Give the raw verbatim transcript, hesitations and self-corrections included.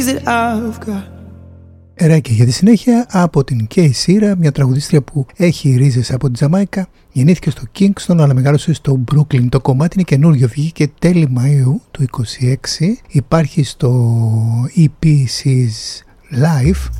Εράκια για τη συνέχεια από την Κέι Σίρα, μια τραγουδίστρια που έχει ρίζες από την Τζαμάικα. Γεννήθηκε στο Kingston αλλά μεγάλωσε στο Brooklyn. Το κομμάτι είναι καινούριο, βγήκε τέλη Μαΐου του είκοσι έξι. Υπάρχει στο ι πι She's Life